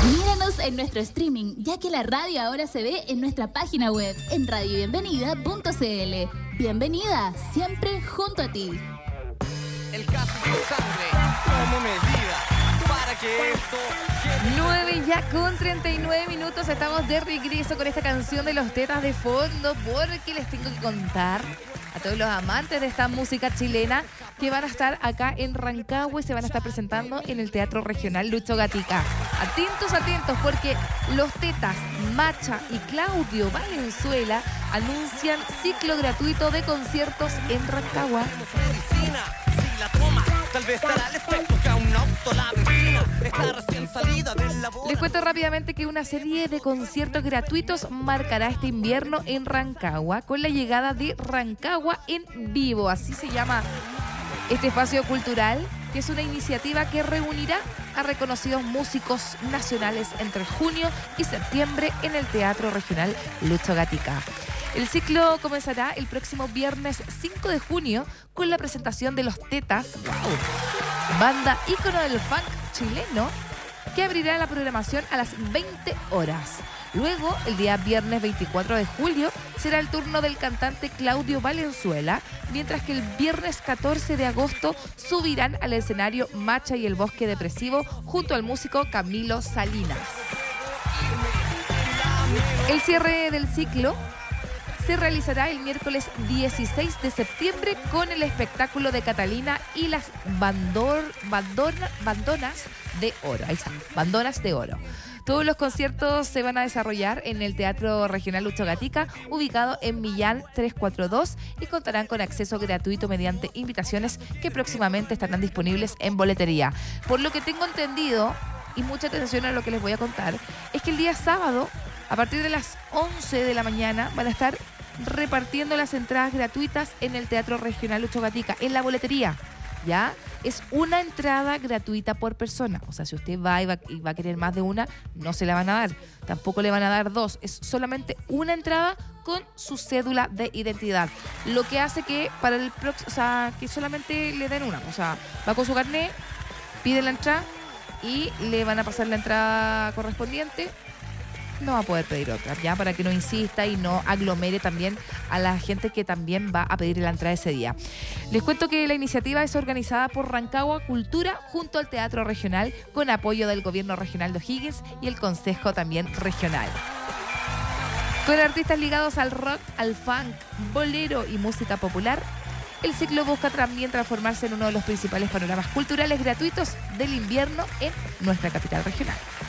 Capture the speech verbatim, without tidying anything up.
Míranos en nuestro streaming, ya que la radio ahora se ve en nuestra página web, en radio bienvenida punto c l. Bienvenida, siempre junto a ti. El caso de sangre como medida para que esto... nueve ya con treinta y nueve minutos, estamos de regreso con esta canción de Los Tetas de fondo, porque les tengo que contar a todos los amantes de esta música chilena que van a estar acá en Rancagua y se van a estar presentando en el Teatro Regional Lucho Gatica. Atentos, atentos, porque Los Tetas, Macha y Claudio Valenzuela anuncian ciclo gratuito de conciertos en Rancagua. Medicina, si la toma, tal vez dará el efecto que a un auto la vecina está recién salida del labor. Les cuento rápidamente que una serie de conciertos gratuitos marcará este invierno en Rancagua con la llegada de Rancagua en Vivo. Así se llama este espacio cultural, que es una iniciativa que reunirá a reconocidos músicos nacionales entre junio y septiembre en el Teatro Regional Lucho Gatica. El ciclo comenzará el próximo viernes cinco de junio con la presentación de Los Tetas, wow, banda ícono del funk chileno, que abrirá la programación a las veinte horas. Luego, el día viernes veinticuatro de julio, será el turno del cantante Claudio Valenzuela, mientras que el viernes catorce de agosto subirán al escenario Macha y el Bosque Depresivo junto al músico Camilo Salinas. El cierre del ciclo se realizará el miércoles dieciséis de septiembre con el espectáculo de Catalina y las bandor, bandona, bandonas de oro. Ahí está, bandonas de oro. Todos los conciertos se van a desarrollar en el Teatro Regional Lucho Gatica, ubicado en Millán trescientos cuarenta y dos, y contarán con acceso gratuito mediante invitaciones que próximamente estarán disponibles en boletería. Por lo que tengo entendido, y mucha atención a lo que les voy a contar, es que el día sábado, a partir de las once de la mañana, van a estar repartiendo las entradas gratuitas en el Teatro Regional Lucho Gatica, en la boletería. ¿Ya? Es una entrada gratuita por persona. O sea, si usted va y, va y va a querer más de una, no se la van a dar. Tampoco le van a dar dos. Es solamente una entrada con su cédula de identidad. Lo que hace que para el próximo, o sea, que solamente le den una. O sea, va con su carnet, pide la entrada y le van a pasar la entrada correspondiente. No va a poder pedir otra, ya, para que no insista y no aglomere también a la gente que también va a pedir la entrada ese día. Les cuento que la iniciativa es organizada por Rancagua Cultura junto al Teatro Regional, con apoyo del Gobierno Regional de O'Higgins y el Consejo también Regional. Con artistas ligados al rock, al funk, bolero y música popular, el ciclo busca también transformarse en uno de los principales panoramas culturales gratuitos del invierno en nuestra capital regional.